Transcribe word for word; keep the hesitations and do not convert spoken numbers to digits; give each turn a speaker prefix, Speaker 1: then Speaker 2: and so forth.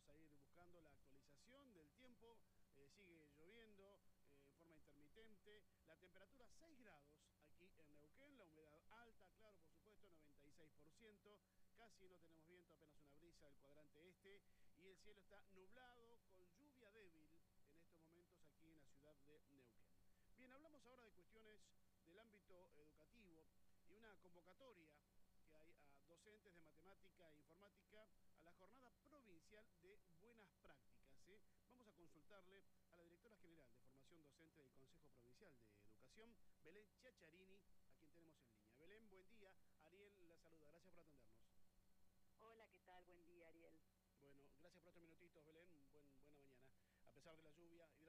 Speaker 1: vamos a ir buscando la actualización del tiempo. Eh, sigue lloviendo eh, en forma intermitente. La temperatura seis grados aquí en Neuquén. La humedad alta, claro, por supuesto, noventa y seis por ciento. Casi no tenemos viento, apenas una brisa del cuadrante este. Y el cielo está nublado con lluvia débil en estos momentos aquí en la ciudad de Neuquén. Bien, hablamos ahora de cuestiones del ámbito educativo y una convocatoria que hay a docentes de matemática e informática a la jornada provincial de buenas prácticas. ¿eh? Vamos a consultarle a la directora general de formación docente del Consejo Provincial de Educación, Belén Chiacharini, a quien tenemos en línea. Belén, buen día. Ariel la saluda. Gracias por atendernos.
Speaker 2: Hola, ¿qué tal? Buen día, Ariel.
Speaker 1: Bueno, gracias por estos minutitos, Belén. Buen, buena mañana. A pesar de la lluvia y